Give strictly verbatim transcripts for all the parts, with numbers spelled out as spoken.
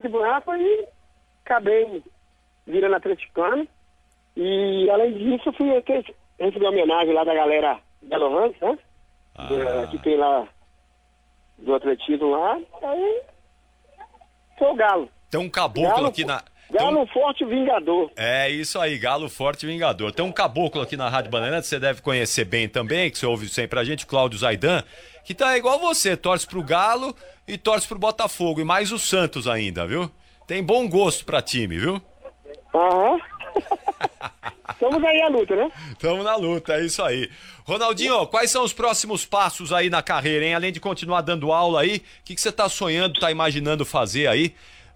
buraco e acabei virando atleticano. E além disso, fui receber uma homenagem lá da galera Belo Rancho, né? Ah. Que tem lá do atletismo lá. Aí sou o Galo. Tem um caboclo Galo, aqui na... Galo um... Forte Vingador. É isso aí, Galo Forte Vingador. Tem um caboclo aqui na Rádio Bandeirantes, você deve conhecer bem também, que você ouve sempre a gente, o Cláudio Zaidan, que tá igual você, torce pro Galo e torce pro Botafogo, e mais o Santos ainda, viu? Tem bom gosto pra time, viu? Aham. Estamos aí à luta, né? Estamos na luta, é isso aí. Ronaldinho, quais são os próximos passos aí na carreira, hein? Além de continuar dando aula aí, o que, que você tá sonhando, tá imaginando fazer aí?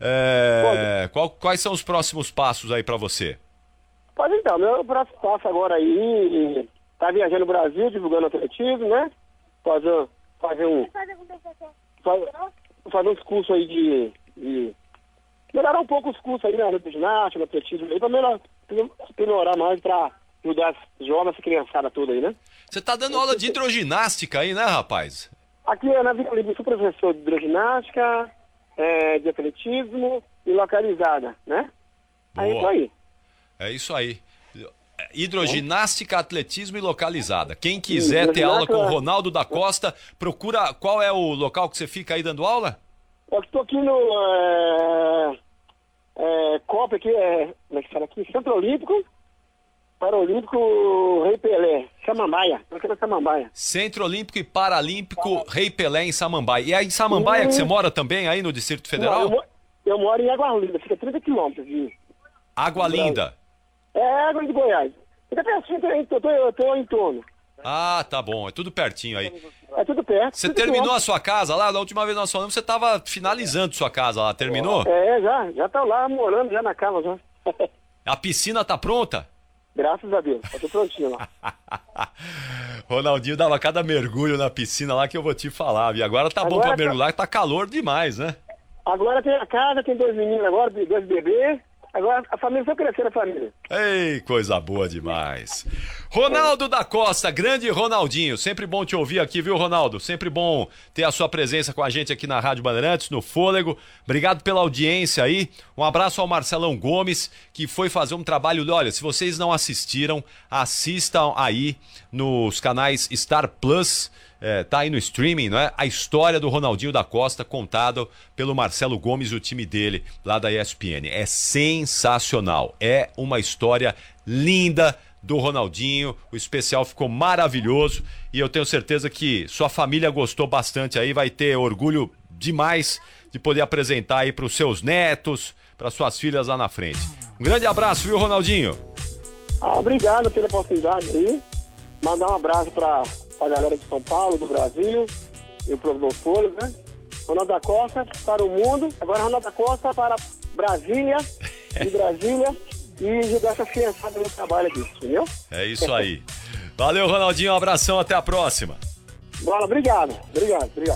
É, qual, quais são os próximos passos aí pra você? Pois então, meu próximo passo agora aí, tá viajando no Brasil, divulgando atletismo, né? Fazer, fazer um... Fazer, fazer uns cursos aí de, de... Melhorar um pouco os cursos aí, né? No ginástica, no atletismo aí, pra melhorar, melhorar mais, pra ajudar as jovens, essa criançada toda aí, né? Você tá dando aula de hidroginástica aí, né, rapaz? Aqui na Vila Livre, sou professor de hidroginástica... É, de atletismo e localizada, né? Boa. É isso aí. É isso aí. Hidroginástica, atletismo e localizada. Quem quiser ter aula com o Ronaldo da Costa, procura. Qual é o local que você fica aí dando aula? Eu estou aqui no é, é, Copa, aqui, é, como é que fala aqui? Centro Olímpico, Paralímpico Rei Pelé, Samambaia. Eu quero Samambaia. Centro Olímpico e Paralímpico Rei Pelé em Samambaia. E aí em Samambaia hum. que você mora também, aí no Distrito Federal? Não, eu, eu moro em Água Linda, fica trinta quilômetros de... Água Linda? É, Água de Goiás. Fica pertinho, eu tô, eu tô em torno. Ah, tá bom, é tudo pertinho aí. É tudo perto. Você terminou a sua casa lá? Da última vez nós falamos, você estava finalizando sua casa lá, terminou? É, já, já tá lá morando, já na casa, já. A piscina tá pronta? Graças a Deus, eu tô prontinho lá. Ronaldinho dava cada mergulho na piscina lá que eu vou te falar, viu? Agora tá agora bom pra tá... mergulhar, que tá calor demais, né? Agora tem a casa, tem dois meninos agora, dois bebês. Agora a família foi crescendo, a família. Ei, coisa boa demais. Ronaldo da Costa, grande Ronaldinho. Sempre bom te ouvir aqui, viu, Ronaldo? Sempre bom ter a sua presença com a gente aqui na Rádio Bandeirantes, no Fôlego. Obrigado pela audiência aí. Um abraço ao Marcelão Gomes, que foi fazer um trabalho... Olha, se vocês não assistiram, assistam aí nos canais Star Plus... É, tá aí no streaming, não é? A história do Ronaldinho da Costa contada pelo Marcelo Gomes e o time dele lá da E S P N. É sensacional. É uma história linda do Ronaldinho. O especial ficou maravilhoso e eu tenho certeza que sua família gostou bastante aí. Vai ter orgulho demais de poder apresentar aí para os seus netos, para suas filhas lá na frente. Um grande abraço, viu, Ronaldinho? Ah, obrigado pela oportunidade aí. Mandar um abraço para a galera de São Paulo, do Brasil, e o professor Folha, né? Ronaldo da Costa para o mundo, agora Ronaldo da Costa para Brasília, de Brasília, e ajudar essa criançada no trabalho aqui, entendeu? É isso aí. Valeu, Ronaldinho, um abração, até a próxima. Bola, obrigado, obrigado, obrigado.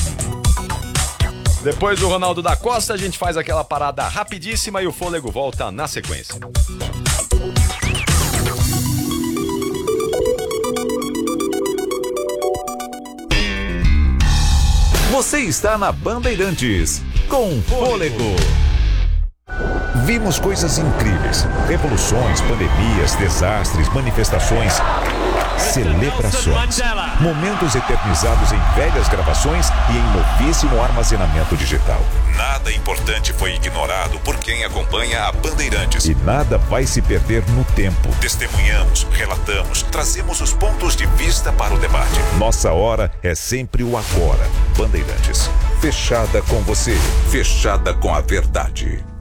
Depois do Ronaldo da Costa, a gente faz aquela parada rapidíssima e o Fôlego volta na sequência. Você está na Bandeirantes, com Fôlego. Vimos coisas incríveis, revoluções, pandemias, desastres, manifestações, celebrações, momentos eternizados em velhas gravações e em novíssimo armazenamento digital. Nada importante foi ignorado por quem acompanha a Bandeirantes. E nada vai se perder no tempo. Testemunhamos, relatamos, trazemos os pontos de vista para o debate. Nossa hora é sempre o agora. Bandeirantes, fechada com você, fechada com a verdade.